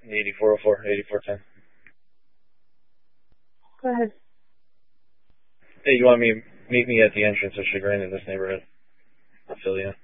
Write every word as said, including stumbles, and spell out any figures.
eighty-four oh four, eighty-four ten. Go ahead. Hey, you want me to meet me at the entrance of Chagrin in this neighborhood? I'll fill you in.